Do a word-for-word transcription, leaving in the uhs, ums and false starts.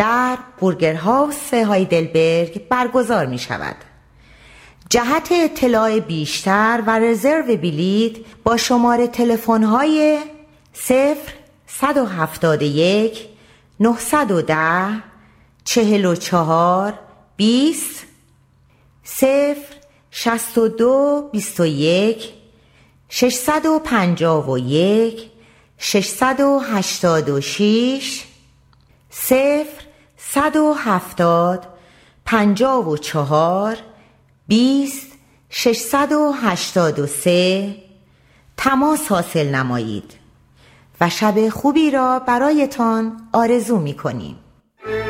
در بورگر هاوس هایدلبرگ برگزار می شود. جهت اطلاع بیشتر و رزرو بلیط با شماره تلفن های صفر صد و هفتاد و یک نهصد و ده چهل و چهار بیست صفر شصت و دو بیست و یک ششصد و پنجاه و یک ششصد و هشتاد و شش صفر صد و هفتاد پنجاه و چهار بیست ششصد و هشتاد و سه تماس حاصل نمایید و شب خوبی را برایتان آرزو می کنیم.